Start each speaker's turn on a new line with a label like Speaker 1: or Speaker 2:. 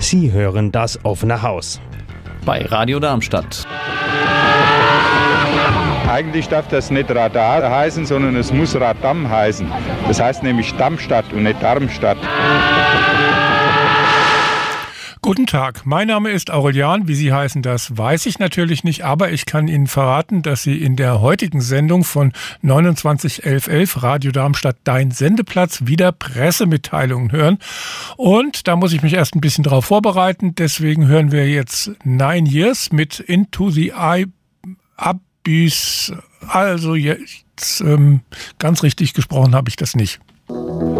Speaker 1: Sie hören das offene Haus.
Speaker 2: Bei Radio Darmstadt.
Speaker 3: Eigentlich darf das nicht Radar heißen, sondern es muss Radam heißen. Das heißt nämlich Darmstadt und nicht Darmstadt.
Speaker 4: Guten Tag, mein Name ist Aurelian. Wie Sie heißen, das weiß ich natürlich nicht, aber ich kann Ihnen verraten, dass Sie in der heutigen Sendung von 291111 Radio Darmstadt Dein Sendeplatz wieder Pressemitteilungen hören. Und da muss ich mich erst ein bisschen drauf vorbereiten. Deswegen hören wir jetzt 9 Years mit Into the Abyss. Also jetzt ganz richtig gesprochen habe ich das nicht.